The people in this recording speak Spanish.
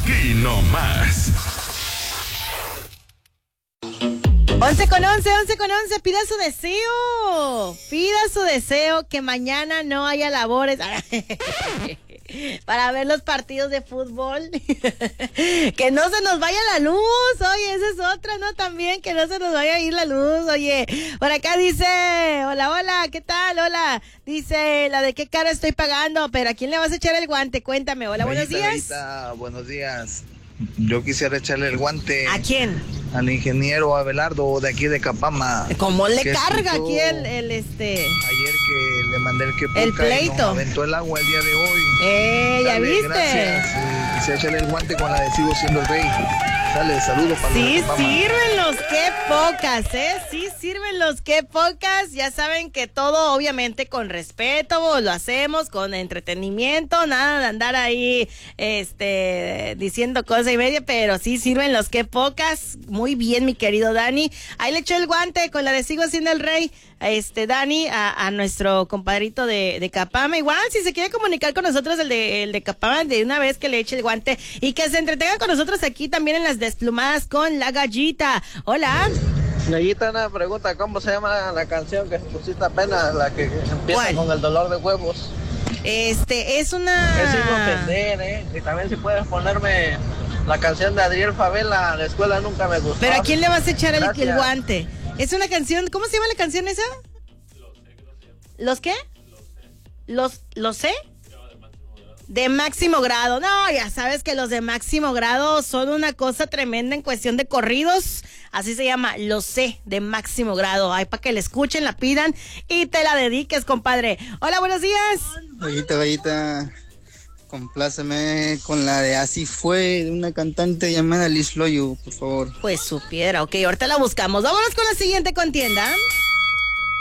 Aquí nomás. 11:11, pida su deseo, que mañana no haya labores para ver los partidos de fútbol, que no se nos vaya la luz, oye, esa es otra, ¿no? También, que no se nos vaya a ir la luz, oye, por acá dice, hola, ¿qué tal? Hola, dice, la de qué cara estoy pagando, pero ¿a quién le vas a echar el guante? Cuéntame, hola, buenos días. Buenos días. Yo quisiera echarle el guante. ¿A quién? Al ingeniero Abelardo de aquí de Capama. ¿Cómo le carga aquí el Ayer que le mandé el pleito. Y nos aventó el agua el día de hoy. ¿Ya Dale, viste? Gracias. Quisiera echarle el guante con la de Sigo Siendo el Rey. Dale, saludos para Sí, Capama. sirven los que pocas, sí sirven los que pocas. Ya saben que todo obviamente con respeto, lo hacemos con entretenimiento, nada de andar ahí diciendo cosa y media, pero sí sirven los que pocas. Muy bien, mi querido Dani. Ahí le echó el guante con la de Sigo Siendo el Rey, Dani, a nuestro compadrito de Capama. Igual, si se quiere comunicar con nosotros el de Capama, de una vez que le eche el guante y que se entretenga con nosotros aquí también en las desplumadas con la Gallita. Hola. Gallita, una pregunta, ¿cómo se llama la canción que pusiste apenas, la que empieza ¿Cuál? con el dolor de huevos? Es una... Es sin ofender, y también si puedes ponerme la canción de Adriel Favela, La Escuela Nunca Me Gustó. ¿Pero a quién le vas a echar el Gracias. guante? Es una canción, ¿cómo se llama la canción esa? ¿Los qué? ¿Los sé? De máximo grado. No, ya sabes que los de máximo grado son una cosa tremenda en cuestión de corridos. Así se llama, Lo Sé, de máximo grado. Ay, para que la escuchen, la pidan y te la dediques, compadre. Hola, buenos días. Gallita, compláceme con la de Así Fue, de una cantante llamada Liz Loyo, por favor. Pues supiera, ok, ahorita la buscamos. Vámonos con la siguiente contienda.